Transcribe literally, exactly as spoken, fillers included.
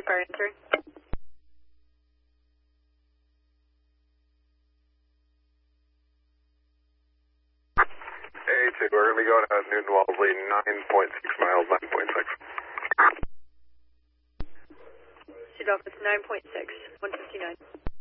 fire and turn. A two, we're going to be going to Newton Walsley, nine point six miles, nine point six. Shoot off with nine point six, one fifty-nine.